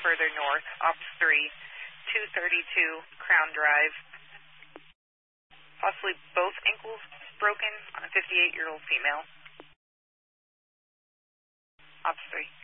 further north, Ops 3, 232 Crown Drive. Possibly both ankles broken on a 58-year-old female. Ops 3.